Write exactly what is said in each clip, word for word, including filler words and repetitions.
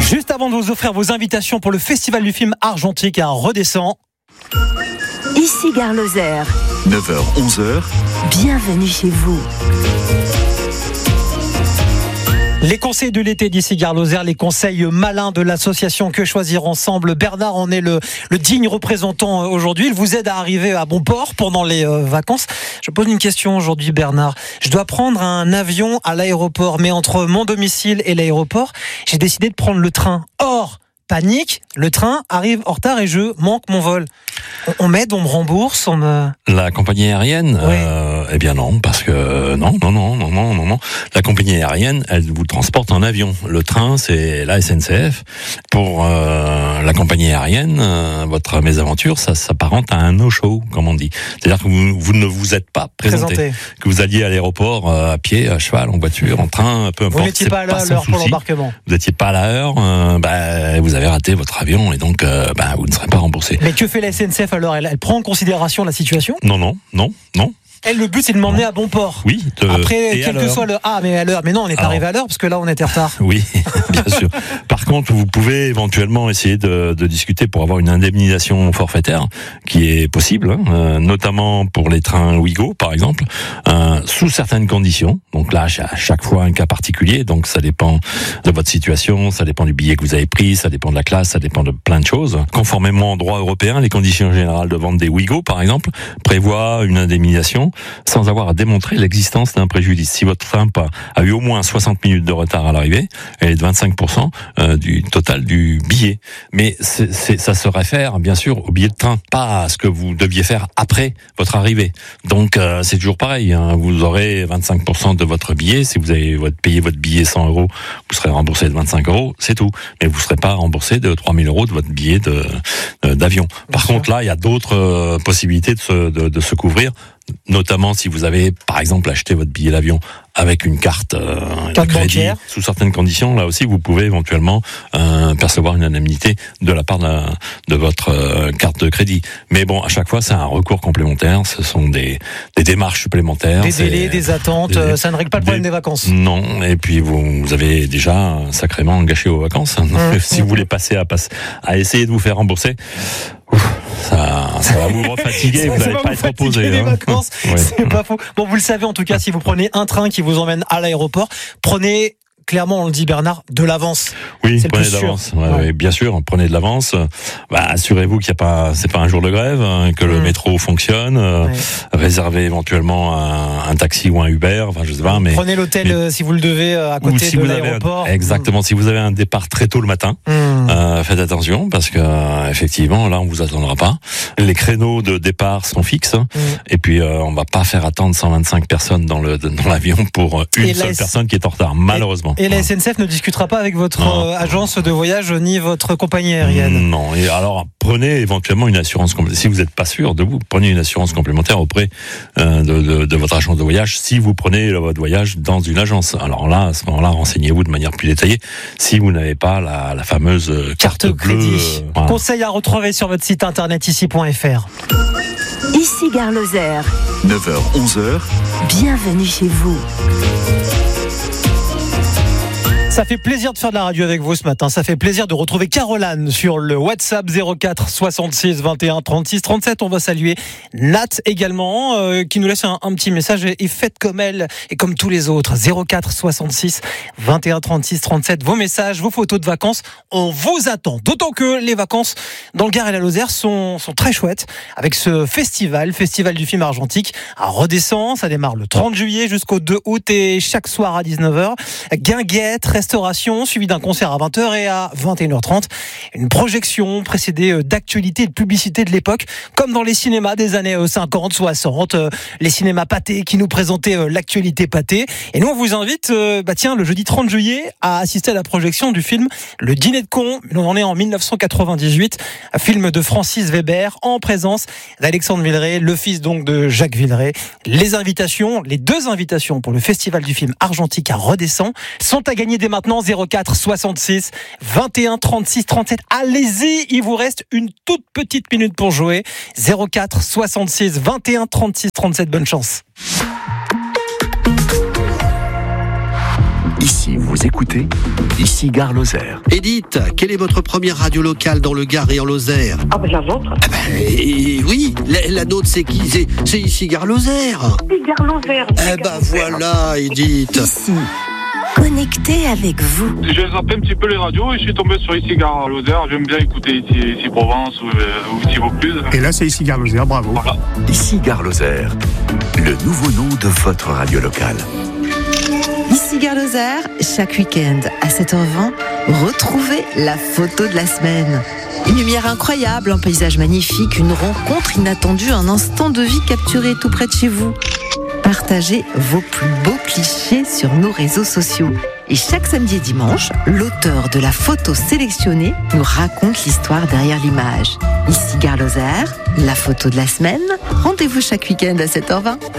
Juste avant de vous offrir vos invitations pour le Festival du film argentique à Redescends. Ici Gare Lozère. neuf heures onze heures. Bienvenue chez vous. Les conseils de l'été d'ici Gare Lozère, les conseils malins de l'association Que Choisir Ensemble. Bernard en est le, le digne représentant aujourd'hui. Il vous aide à arriver à bon port pendant les euh, vacances. Je pose une question aujourd'hui, Bernard. Je dois prendre un avion à l'aéroport, mais entre mon domicile et l'aéroport, j'ai décidé de prendre le train. Or, panique, le train arrive en retard et je manque mon vol. On m'aide, on me rembourse, on me... La compagnie aérienne, oui. euh, eh bien non, parce que non, non, non, non, non, non, non. La compagnie aérienne, elle vous transporte en avion. Le train, c'est la S N C F. Pour euh, la compagnie aérienne, euh, votre mésaventure, ça s'apparente à un no-show, comme on dit. C'est-à-dire que vous, vous ne vous êtes pas présenté. Présenté. Que vous alliez à l'aéroport euh, à pied, à cheval, en voiture, en train, peu importe. Vous n'étiez pas à l'heure pour l'embarquement. Vous n'étiez pas à l'heure, euh, bah, vous avez raté votre avion et donc euh, bah, vous ne serez pas remboursé. Mais que fait la S N C F alors? elle, elle prend en considération la situation? Non, non, non, non. Elle, le but, c'est de m'emmener à bon port. Oui. De, Après, quel que soit le... Ah, mais à l'heure. Mais non, on n'est pas arrivé à l'heure, parce que là, on était en retard. Oui, bien sûr. Par contre, vous pouvez éventuellement essayer de, de discuter pour avoir une indemnisation forfaitaire, qui est possible, hein, euh, notamment pour les trains Ouigo, par exemple, euh, sous certaines conditions. Donc là, à chaque fois, un cas particulier. Donc ça dépend de votre situation, ça dépend du billet que vous avez pris, ça dépend de la classe, ça dépend de plein de choses. Conformément au droit européen, les conditions générales de vente des Ouigo, par exemple, prévoient une indemnisation sans avoir à démontrer l'existence d'un préjudice. Si votre train a eu au moins soixante minutes de retard à l'arrivée, elle est de vingt-cinq pour cent du total du billet. Mais c'est, c'est, ça se réfère bien sûr au billet de train, pas à ce que vous deviez faire après votre arrivée. Donc euh, c'est toujours pareil, hein. Vous aurez vingt-cinq pour cent de votre billet. Si vous avez payé votre billet cent euros, vous serez remboursé de vingt-cinq euros, c'est tout. Mais vous ne serez pas remboursé de trois mille euros de votre billet de, de, d'avion. Par bien contre, sûr. Là, il y a d'autres euh, possibilités de se, de, de se couvrir. Notamment si vous avez, par exemple, acheté votre billet d'avion avec une carte, euh, de crédit, bancaire. Sous certaines conditions, là aussi, vous pouvez éventuellement euh, percevoir une indemnité de la part de, la, de votre euh, carte de crédit. Mais bon, à chaque fois, c'est un recours complémentaire. Ce sont des, des démarches supplémentaires. Des délais, des attentes. Des, ça ne règle pas le problème des, des vacances. Non. Et puis vous, vous avez déjà sacrément gâché vos vacances. Mmh. Si mmh. vous voulez passer à, à essayer de vous faire rembourser. Ouf. Ça, ça va vous refatiguer, vous n'allez pas être reposé. Les hein. vacances, ouais. C'est pas faux. Bon, vous le savez en tout cas, si vous prenez un train qui vous emmène à l'aéroport, prenez clairement, on le dit Bernard, de l'avance. Oui, c'est prenez de l'avance. Ouais, ouais. Ouais, bien sûr, prenez de l'avance. Bah, assurez-vous qu'il y a pas, c'est pas un jour de grève, hein, que mmh. le métro fonctionne. Euh, ouais. Réservez éventuellement un, un taxi ou un Uber. Enfin, je sais pas, mais prenez l'hôtel mais, euh, si vous le devez à côté si de l'aéroport. Un, exactement. Mmh. Si vous avez un départ très tôt le matin, mmh. euh, faites attention parce que euh, effectivement, là, on vous attendra pas. Les créneaux de départ sont fixes, mmh. et puis euh, on va pas faire attendre cent vingt-cinq personnes dans le dans l'avion pour une et seule S... personne qui est en retard, malheureusement. Et, et la S N C F ne discutera pas avec votre non. agence de voyage ni votre compagnie aérienne. Non. Et alors, prenez éventuellement une assurance complémentaire. Si vous n'êtes pas sûr de vous, prenez une assurance complémentaire auprès euh, de, de, de votre agence de voyage. Si vous prenez votre voyage dans une agence, alors là, à ce moment-là, renseignez-vous de manière plus détaillée. Si vous n'avez pas la, la fameuse carte, carte bleue. Crédit. Euh, voilà. Conseil à retrouver sur votre site internet ici point f r. Ici Gare Lozère. neuf heures onze heures. Bienvenue chez vous. Ça fait plaisir de faire de la radio avec vous ce matin. Ça fait plaisir de retrouver Caroline sur le WhatsApp zéro quatre soixante-six vingt et un trente-six trente-sept. On va saluer Nat également, euh, qui nous laisse un, un petit message. Et faites comme elle et comme tous les autres. zéro quatre soixante-six vingt et un trente-six trente-sept. Vos messages, vos photos de vacances, on vous attend. D'autant que les vacances dans le Gard et la Lozère sont, sont très chouettes. Avec ce festival, Festival du film argentique à Redescends. Ça démarre le trente juillet jusqu'au deux août et chaque soir à dix-neuf heures. Guinguette, restauration, suivi d'un concert à vingt heures et à vingt et une heures trente. Une projection précédée d'actualités et de publicités de l'époque, comme dans les cinémas des années cinquante, soixante, les cinémas pâtés qui nous présentaient l'actualité pâtée. Et nous, on vous invite, bah tiens, le jeudi trente juillet, à assister à la projection du film Le Dîner de cons. On en est en mille neuf cent quatre-vingt-dix-huit, un film de Francis Weber en présence d'Alexandre Villeray, le fils donc de Jacques Villeray. Les invitations, les deux invitations pour le Festival du film argentique à Redescends sont à gagner dès maintenant. Zéro quatre soixante-six vingt et un trente-six trente-sept. Allez-y, il vous reste une toute petite minute pour jouer. Zéro quatre soixante-six vingt et un trente-six trente-sept. Bonne chance. Ici ici, vous écoutez Ici Gare Lozère. Edith, quelle est votre première radio locale dans le Gard et en Lozère? Ah ben la vôtre. Ah ben, et, oui, la, la nôtre c'est qui? C'est, c'est Ici Gare Lozère. Ici Gare Lozère. Eh ben voilà, Edith. Ici, connecté avec vous. J'ai zappé un petit peu les radios et je suis tombé sur Ici Gare Lozère. J'aime bien écouter Ici, ici Provence ou, euh, ou Ici Vaucluse. Et là c'est Ici Gare Lozère, bravo. Voilà. Ici Gare Lozère, le nouveau nom de votre radio locale. Ici Gare Lozère, chaque week-end à sept heures vingt, retrouvez la photo de la semaine. Une lumière incroyable, un paysage magnifique, une rencontre inattendue, un instant de vie capturé tout près de chez vous. Partagez vos plus beaux clichés sur nos réseaux sociaux. Et chaque samedi et dimanche, l'auteur de la photo sélectionnée nous raconte l'histoire derrière l'image. Ici Gare Lozère, la photo de la semaine. Rendez-vous chaque week-end à sept heures vingt.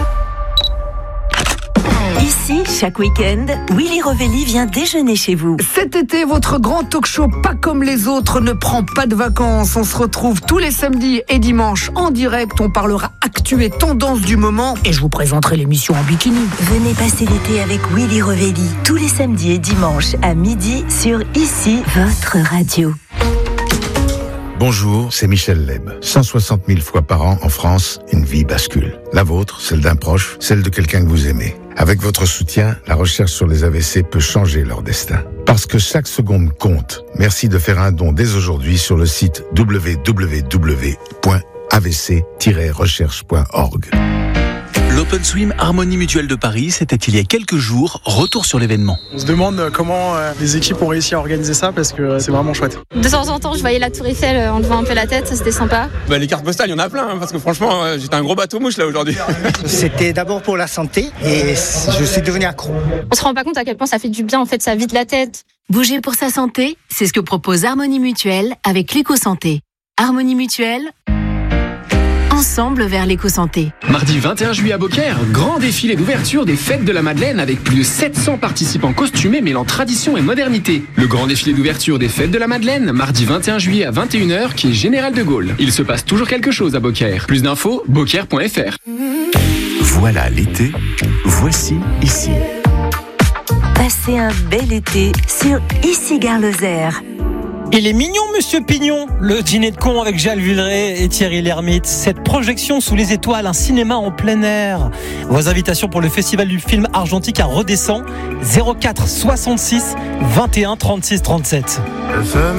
Ici, chaque week-end, Willy Rovelli vient déjeuner chez vous. Cet été, votre grand talk show pas comme les autres ne prend pas de vacances. On se retrouve tous les samedis et dimanches en direct. On parlera actu et tendance du moment et je vous présenterai l'émission en bikini. Venez passer l'été avec Willy Rovelli tous les samedis et dimanches à midi sur Ici, votre radio. Bonjour, c'est Michel Leb. cent soixante mille fois par an en France, une vie bascule. La vôtre, celle d'un proche, celle de quelqu'un que vous aimez. Avec votre soutien, la recherche sur les A V C peut changer leur destin. Parce que chaque seconde compte. Merci de faire un don dès aujourd'hui sur le site w w w point a v c tiret recherche point org. L'Open Swim Harmonie Mutuelle de Paris, c'était il y a quelques jours. Retour sur l'événement. On se demande comment les équipes ont réussi à organiser ça parce que c'est vraiment chouette. De temps en temps, je voyais la Tour Eiffel en levant un peu la tête, ça c'était sympa. Bah, les cartes postales, il y en a plein, hein, parce que franchement, j'étais un gros bateau mouche là aujourd'hui. C'était d'abord pour la santé et je suis devenu accro. On se rend pas compte à quel point ça fait du bien, en fait, ça vide la tête. Bouger pour sa santé, c'est ce que propose Harmonie Mutuelle avec l'éco-santé. Harmonie Mutuelle, ensemble vers l'éco-santé. Mardi vingt et un juillet à Beaucaire, grand défilé d'ouverture des Fêtes de la Madeleine avec plus de sept cents participants costumés mêlant tradition et modernité. Le grand défilé d'ouverture des Fêtes de la Madeleine, mardi vingt et un juillet à vingt et une heures, qui est Général de Gaulle. Il se passe toujours quelque chose à Beaucaire. Plus d'infos, beaucaire point f r. Voilà l'été, voici Ici. Passez un bel été sur Ici Gare Lozère. Il est mignon, Monsieur Pignon, le dîner de con avec Jacques Villeray et Thierry Lhermitte. Cette projection sous les étoiles, un cinéma en plein air. Vos invitations pour le festival du film argentique à Redescend, zéro quatre soixante-six vingt et un trente-six trente-sept.